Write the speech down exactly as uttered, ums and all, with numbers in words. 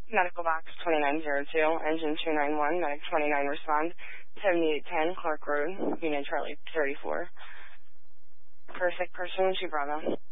Medical box twenty-nine oh two, engine two nine one, medic twenty-nine respond, seventy-eight ten, Clark Road, Unit Charlie thirty-four. Perfect person, two Bravo.